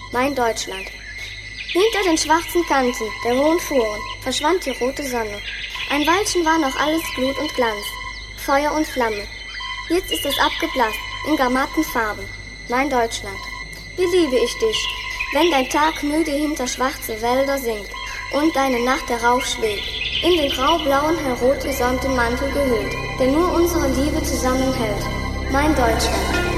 mein Deutschland. Hinter den schwarzen Kanten der hohen Fuhren verschwand die rote Sonne. Ein Weilchen war noch alles Glut und Glanz, Feuer und Flamme. Jetzt ist es abgeblasst in gar matten Farben, mein Deutschland. Wie liebe ich dich, wenn dein Tag müde hinter schwarze Wälder sinkt und deine Nacht der Rauch schwebt, in den grau-blauen, hellrot gesäumten Mantel gehüllt, der nur unsere Liebe zusammenhält, mein Deutschland.